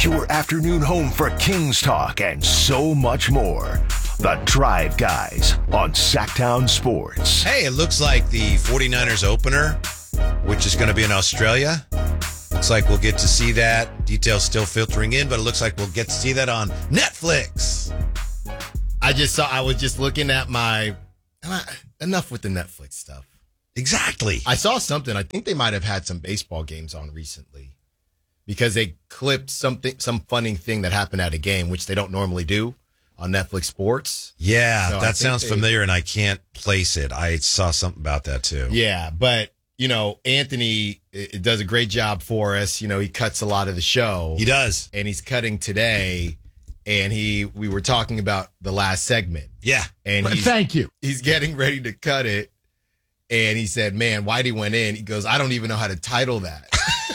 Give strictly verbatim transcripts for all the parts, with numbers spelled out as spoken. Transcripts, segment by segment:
your afternoon home for Kings talk and so much more. The Drive Guys on Sacktown Sports. Hey, it looks like the 49ers opener, which is going to be in Australia. Looks like we'll get to see that. Details still filtering in, but it looks like we'll get to see that on Netflix. I just saw, I was just looking at my, enough with the Netflix stuff. Exactly. I saw something. I think they might have had some baseball games on recently because they clipped something, some funny thing that happened at a game, which they don't normally do on Netflix Sports. Yeah, so that sounds they, familiar, and I can't place it. I saw something about that, too. Yeah, but, you know, Anthony it, does a great job for us. You know, he cuts a lot of the show. He does. And he's cutting today, and he we were talking about the last segment. Yeah. And he's, Thank you. He's getting ready to cut it, and he said, man, Whitey went in. He goes, I don't even know how to title that.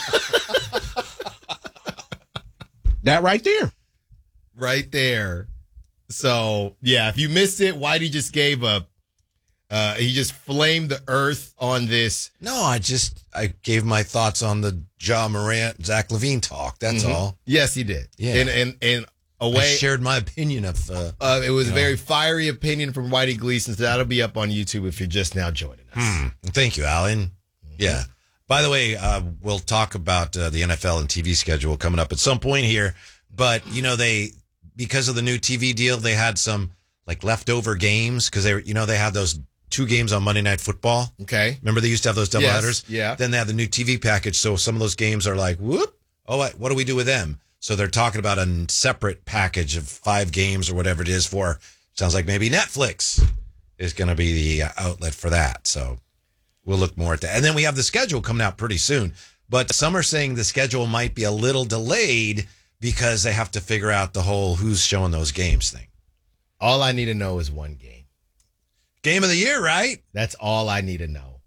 That right there. Right there. So, yeah, if you missed it, Whitey just gave a, uh, he just flamed the earth on this. No, I just, I gave my thoughts on the Ja Morant, Zach LaVine talk. That's Mm-hmm. all. Yes, he did. Yeah. And, and, and a way. I shared my opinion of, uh, uh, it was a you very know. fiery opinion from Whitey Gleason. So that'll be up on YouTube if you're just now joining us. Hmm. Thank you, Alan. Yeah. By the way, uh, we'll talk about uh, the N F L and T V schedule coming up at some point here. But, you know, they, because of the new T V deal, they had some like leftover games because they, you know, they had those two games on Monday Night Football. Okay. Remember they used to have those doubleheaders? Yes, yeah. Then they have the new T V package. So some of those games are like, whoop. Oh, what, what do we do with them? So they're talking about a separate package of five games or whatever it is for, sounds like maybe Netflix is going to be the outlet for that. So we'll look more at that. And then we have the schedule coming out pretty soon. But some are saying the schedule might be a little delayed because they have to figure out the whole who's showing those games thing. All I need to know is one game. Game of the year, right? That's all I need to know.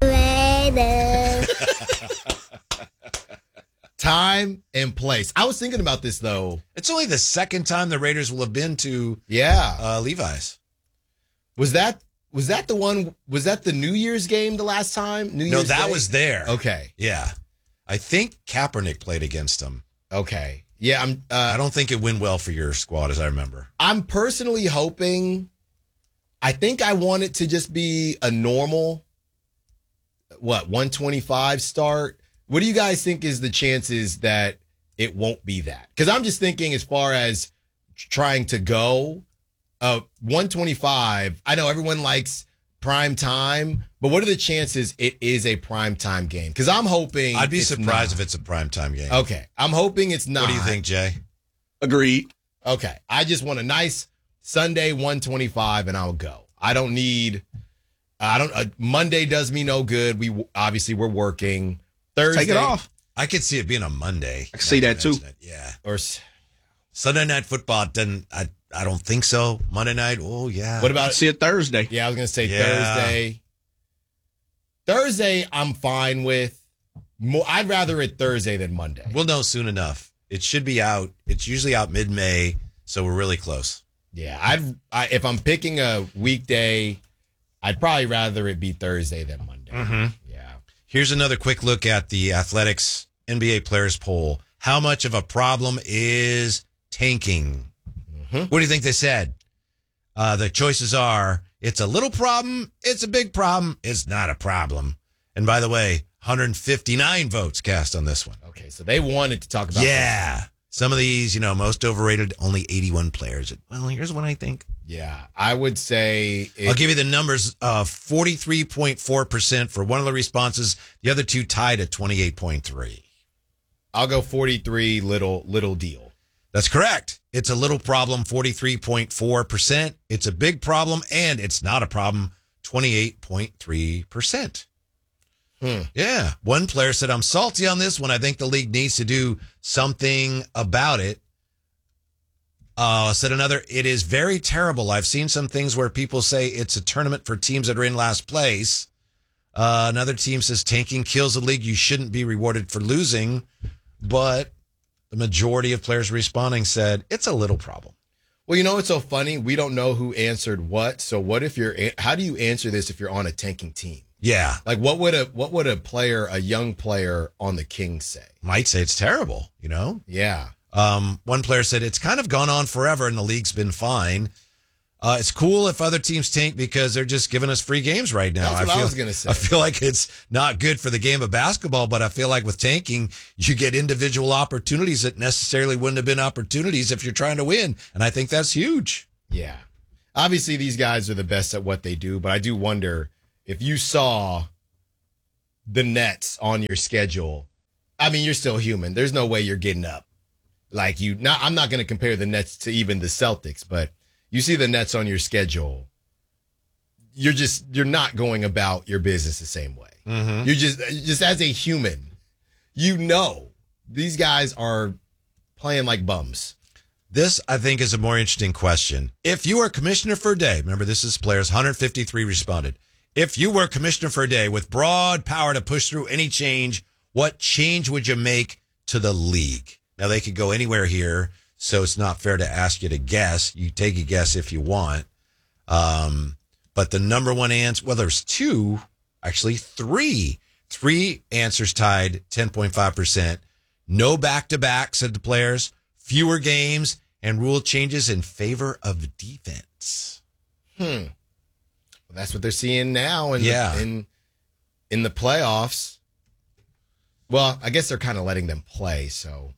Time and place. I was thinking about this, though. It's only the second time the Raiders will have been to Yeah. uh, Levi's. Was that was that the one? Was that the New Year's game the last time? New No, Year's that Day? was there. Okay. Yeah. I think Kaepernick played against them. Okay. Yeah, I'm. Uh, I don't think it went well for your squad, as I remember. I'm personally hoping. I think I want it to just be a normal, what, one twenty-five start. What do you guys think is the chances that it won't be that? Because I'm just thinking as far as trying to go, uh, one twenty-five. I know everyone likes prime time, but what are the chances it is a prime time game? Because I'm hoping. I'd be it's surprised not. if it's a primetime game. Okay. I'm hoping it's not. What do you think, Jay? Agreed. Okay. I just want a nice Sunday one twenty-five and I'll go. I don't need, I don't, uh, Monday does me no good. We obviously we're working. Thursday. Take it off. I could see it being a Monday. I can see that too. It. Yeah. Or Sunday Night Football doesn't, I, I don't think so. Monday night, oh, yeah. what about, See it Thursday. yeah, I was going to say Yeah. Thursday. Thursday, I'm fine with. More, I'd rather it Thursday than Monday. We'll know soon enough. It should be out. It's usually out mid-May, so we're really close. Yeah. I'd, I, if I'm picking a weekday, I'd probably rather it be Thursday than Monday. Mm-hmm. Yeah. Here's another quick look at the Athletics N B A Players Poll. How much of a problem is tanking? Mm-hmm. What do you think they said? Uh, the choices are, it's a little problem, it's a big problem, it's not a problem. And by the way, one hundred fifty-nine votes cast on this one. Okay. So they wanted to talk about Yeah. Some of these, you know, most overrated, only eighty-one players. Well, here's what I think. Yeah. I would say. It, I'll give you the numbers. Uh, forty-three point four percent for one of the responses. The other two tied at twenty-eight point three. I'll go forty-three, little, little deal. That's correct. It's a little problem, forty-three point four percent. It's a big problem, and it's not a problem, twenty-eight point three percent. Hmm. Yeah. One player said, I'm salty on this one. I think the league needs to do something about it. Uh, said another, it is very terrible. I've seen some things where people say it's a tournament for teams that are in last place. Uh, another team says tanking kills the league. You shouldn't be rewarded for losing. But the majority of players responding said it's a little problem. Well, you know, it's so funny. We don't know who answered what. So what if you're, how do you answer this if you're on a tanking team? Yeah. Like what would a, what would a player, a young player on the Kings say? Might say it's terrible, you know? Yeah. Um, one player said, it's kind of gone on forever and the league's been fine. Uh, it's cool if other teams tank because they're just giving us free games right now. That's what I, feel, I was going to say. I feel like it's not good for the game of basketball, but I feel like with tanking, you get individual opportunities that necessarily wouldn't have been opportunities if you're trying to win. And I think that's huge. Yeah. Obviously, these guys are the best at what they do, but I do wonder if you saw the Nets on your schedule. I mean, you're still human. There's no way you're getting up. Like you, not, I'm not going to compare the Nets to even the Celtics, but you see the Nets on your schedule, you're just, you're not going about your business the same way. Mm-hmm. You're just, just as a human, you know, these guys are playing like bums. This, I think, is a more interesting question. If you were commissioner for a day, remember this is players, one hundred fifty-three responded. If you were commissioner for a day with broad power to push through any change, what change would you make to the league? Now, they could go anywhere here. So it's not fair to ask you to guess. You take a guess if you want. Um, but the number one answer, well, there's two, actually three. Three answers tied, ten point five percent. No back-to-back, said the players. Fewer games and rule changes in favor of defense. Hmm. Well, that's what they're seeing now in, yeah. the, in, in the playoffs. Well, I guess they're kind of letting them play, so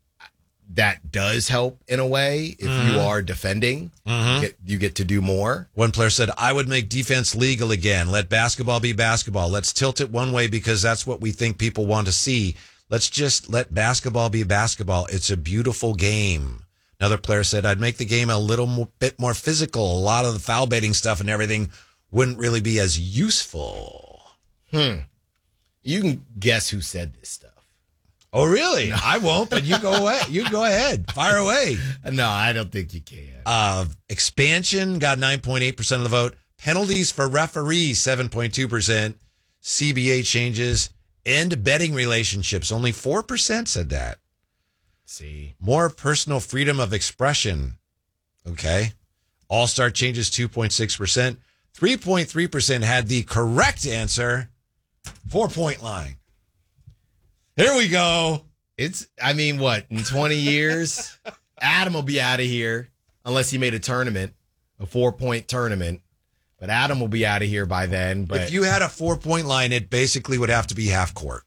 that does help in a way. If mm-hmm. you are defending, mm-hmm. you, get, you get to do more. One player said, I would make defense legal again. Let basketball be basketball. Let's tilt it one way because that's what we think people want to see. Let's just let basketball be basketball. It's a beautiful game. Another player said, I'd make the game a little more, bit more physical. A lot of the foul baiting stuff and everything wouldn't really be as useful. Hmm. You can guess who said this stuff. Oh, really? I won't, but you go away. You go ahead. Fire away. No, I don't think you can. Uh, expansion got nine point eight percent of the vote. Penalties for referees, seven point two percent. C B A changes. End betting relationships. Only four percent said that. See. More personal freedom of expression. Okay. All-star changes, two point six percent. three point three percent had the correct answer. Four-point line. Here we go. It's, I mean, what, in twenty years, Adam will be out of here unless he made a tournament, a four-point tournament. But Adam will be out of here by then. But if you had a four-point line, it basically would have to be half court.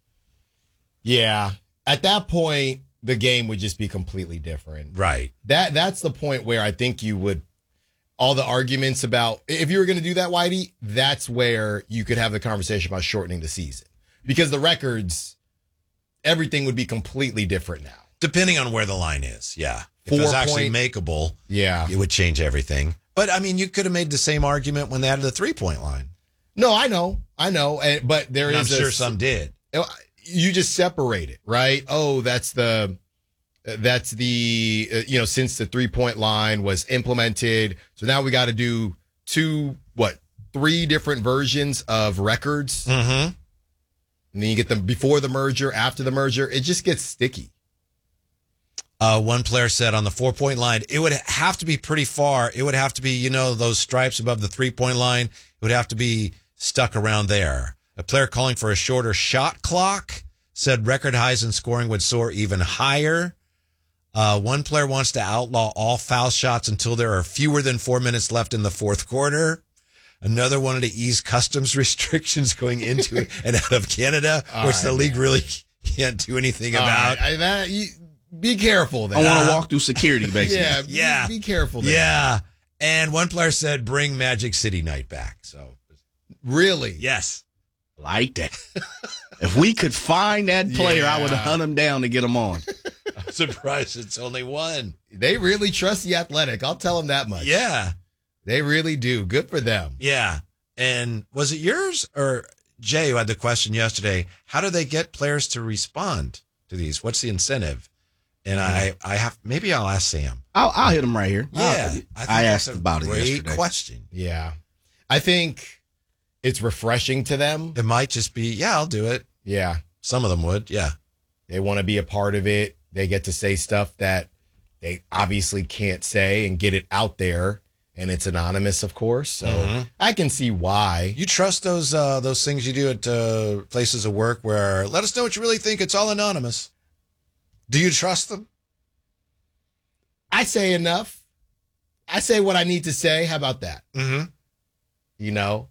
Yeah. At that point, the game would just be completely different. Right. That That's the point where I think you would, all the arguments about, if you were going to do that, Whitey, that's where you could have the conversation about shortening the season. Because the records, everything would be completely different now. Depending on where the line is, yeah. If it was actually makeable, yeah, it would change everything. But, I mean, you could have made the same argument when they added the three-point line. No, I know. I know. And, but there and is I'm a, sure some did. You just separate it, right? Oh, that's the, that's the, uh, you know, since the three-point line was implemented. So now we got to do two, what, three different versions of records. Mm-hmm. And then you get them before the merger, after the merger. It just gets sticky. Uh, one player said on the four-point line, it would have to be pretty far. It would have to be, you know, those stripes above the three-point line. It would have to be stuck around there. A player calling for a shorter shot clock said record highs in scoring would soar even higher. Uh, one player wants to outlaw all foul shots until there are fewer than four minutes left in the fourth quarter. Another wanted to ease customs restrictions going into and out of Canada, all which right, the league man. really can't do anything all about. Right. I, that, you, be careful there. I want to walk through security, basically. yeah, yeah. Be, be careful there. Yeah. And one player said, bring Magic City Night back. So, really? Yes. Like that. If we could find that player, yeah. I would have hunt him down to get him on. I'm surprised it's only one. They really trust the Athletic. I'll tell them that much. Yeah. They really do. Good for them. Yeah. And was it yours or Jay who had the question yesterday? How do they get players to respond to these? What's the incentive? And I, I have, maybe I'll ask Sam. I'll, I'll hit him right here. Yeah. I, I asked about it yesterday. Great question. Yeah. I think it's refreshing to them. It might just be, yeah, I'll do it. Yeah. Some of them would. Yeah. They want to be a part of it. They get to say stuff that they obviously can't say and get it out there. And it's anonymous, of course. So mm-hmm. I can see why. You trust those uh, those things you do at uh, places of work where let us know what you really think. It's all anonymous. Do you trust them? I say enough. I say what I need to say. How about that? Mm-hmm. You know,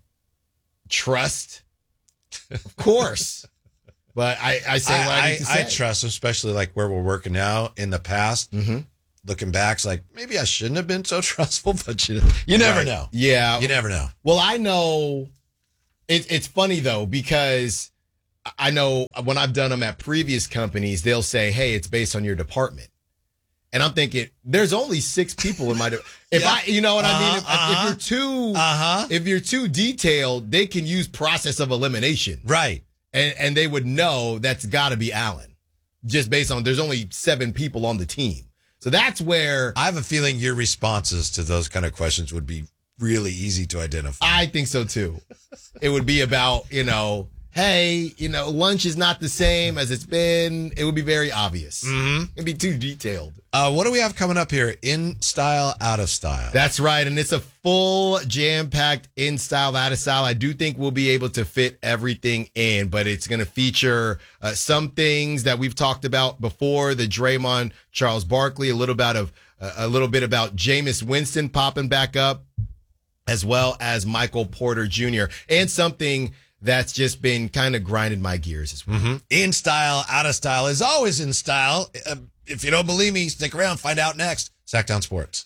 trust, of course. But I, I say what I, I need to say. I trust, especially like where we're working now. In the past, mm-hmm. looking back, it's like maybe I shouldn't have been so trustful, but you, you never right. know. Yeah. You never know. Well, I know it, it's funny, though, because I know when I've done them at previous companies, they'll say, hey, it's based on your department. And I'm thinking, there's only six people in my. De- if yeah. I, you know what uh-huh, I mean. If, uh-huh. if you're too, uh-huh. if you're too detailed, they can use process of elimination, right? And and they would know that's got to be Allen, just based on there's only seven people on the team. So that's where I have a feeling your responses to those kind of questions would be really easy to identify. I think so too. It would be about you know. Hey, you know, lunch is not the same as it's been. It would be very obvious. Mm-hmm. It'd be too detailed. Uh, what do we have coming up here? In style, out of style. That's right. And it's a full jam-packed in style, out of style. I do think we'll be able to fit everything in, but it's going to feature uh, some things that we've talked about before. The Draymond, Charles Barkley, a little bit of uh, a little bit about Jameis Winston popping back up, as well as Michael Porter Junior And something that's just been kind of grinding my gears as well. Mm-hmm. In style, out of style is always in style. Uh, if you don't believe me, stick around. Find out next. Sacktown Sports.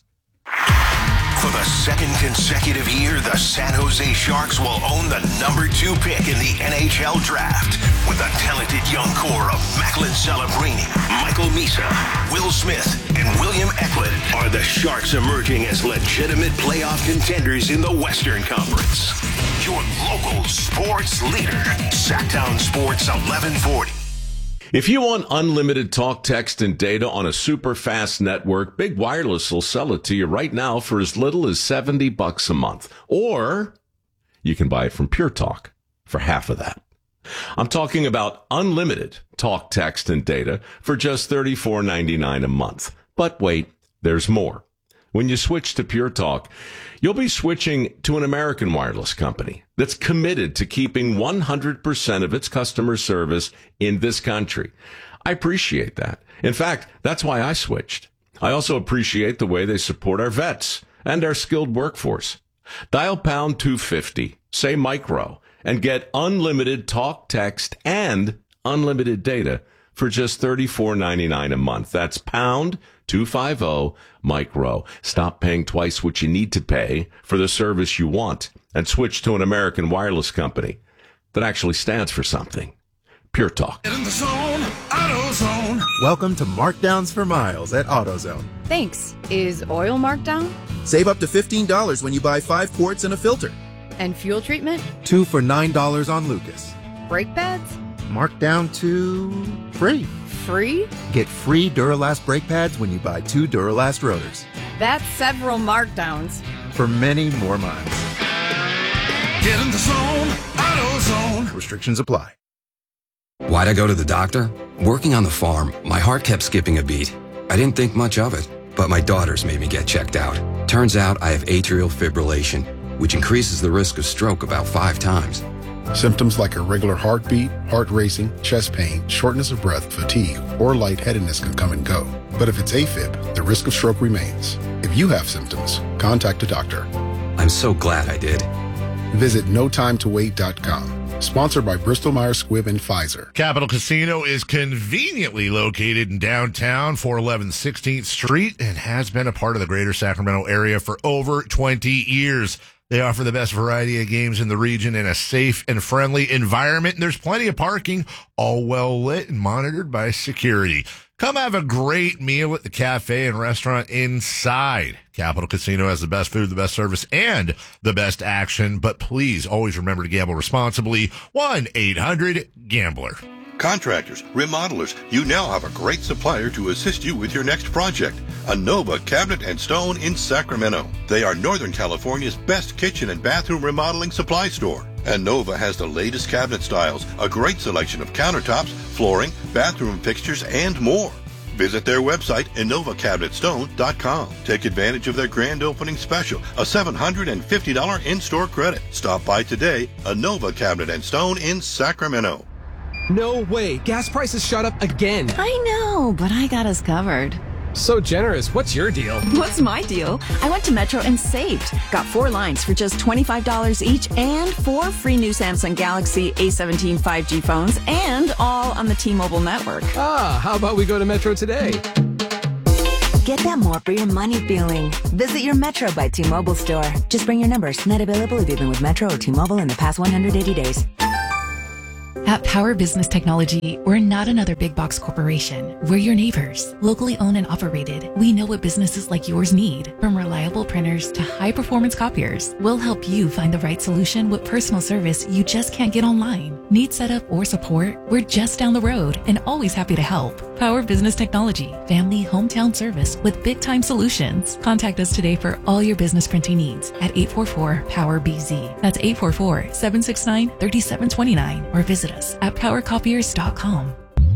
For the second consecutive year, the San Jose Sharks will own the number two pick in the N H L draft. With a talented young core of Macklin Celebrini, Michael Misa, Will Smith, and William Eklund, are the Sharks emerging as legitimate playoff contenders in the Western Conference. Your local sports leader, Sacktown Sports eleven forty. If you want unlimited talk, text, and data on a super fast network, Big Wireless will sell it to you right now for as little as seventy bucks a month. Or you can buy it from Pure Talk for half of that. I'm talking about unlimited talk, text, and data for just thirty-four ninety-nine a month. But wait, there's more. When you switch to Pure Talk, you'll be switching to an American wireless company that's committed to keeping one hundred percent of its customer service in this country. I appreciate that. In fact, that's why I switched. I also appreciate the way they support our vets and our skilled workforce. Dial pound two fifty, say micro, and get unlimited talk, text, and unlimited data for just thirty-four ninety-nine a month. That's pound two fifty micro. Stop paying twice what you need to pay for the service you want and switch to an American wireless company that actually stands for something. Pure Talk. Get in the zone, AutoZone. Welcome to Markdowns for Miles at AutoZone. Thanks. Is oil marked down? Save up to fifteen dollars when you buy five quarts and a filter. And fuel treatment? Two for nine dollars on Lucas. Brake pads? Marked down to free. Free? Get free Duralast brake pads when you buy two Duralast rotors. That's several markdowns. For many more miles. Get in the zone, AutoZone. Restrictions apply. Why'd I go to the doctor? Working on the farm, my heart kept skipping a beat. I didn't think much of it, but my daughters made me get checked out. Turns out I have atrial fibrillation, which increases the risk of stroke about five times. Symptoms like irregular heartbeat, heart racing, chest pain, shortness of breath, fatigue, or lightheadedness can come and go. But if it's AFib, the risk of stroke remains. If you have symptoms, contact a doctor. I'm so glad I did. Visit no time to wait dot com. Sponsored by Bristol-Myers Squibb and Pfizer. Capital Casino is conveniently located in downtown, four eleven sixteenth Street, and has been a part of the greater Sacramento area for over twenty years. They offer the best variety of games in the region in a safe and friendly environment. And there's plenty of parking, all well lit and monitored by security. Come have a great meal at the cafe and restaurant inside. Capital Casino has the best food, the best service, and the best action. But please always remember to gamble responsibly. one eight hundred gambler. Contractors, remodelers, you now have a great supplier to assist you with your next project. Anova Cabinet and Stone in Sacramento. They are Northern California's best kitchen and bathroom remodeling supply store. Anova has the latest cabinet styles, a great selection of countertops, flooring, bathroom fixtures, and more. Visit their website, Anova Cabinet Stone dot com. Take advantage of their grand opening special, a seven hundred fifty dollars in-store credit. Stop by today, Anova Cabinet and Stone in Sacramento. No way. Gas prices shot up again. I know, but I got us covered. So generous. What's your deal? What's my deal? I went to Metro and saved. Got four lines for just twenty-five dollars each and four free new Samsung Galaxy A seventeen five G phones and all on the T-Mobile network. Ah, how about we go to Metro today? Get that more for your money feeling. Visit your Metro by T-Mobile store. Just bring your numbers. Net available if you've been with Metro or T-Mobile in the past one hundred eighty days. At Power Business Technology, we're not another big box corporation. We're your neighbors, locally owned and operated. We know what businesses like yours need, from reliable printers to high-performance copiers. We'll help you find the right solution with personal service you just can't get online. Need setup or support? We're just down the road and always happy to help. Power Business Technology, family hometown service with big-time solutions. Contact us today for all your business printing needs at eight four four, P O W E R B Z. That's eight four four, seven six nine, three seven two nine or visit us at power copiers dot com.